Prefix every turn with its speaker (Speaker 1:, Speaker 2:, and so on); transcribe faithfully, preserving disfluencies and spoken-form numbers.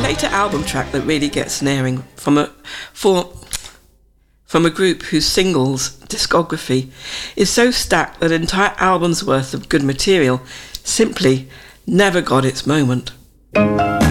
Speaker 1: later album track that really gets an airing from a for from a group whose singles discography is so stacked that an entire album's worth of good material simply never got its moment.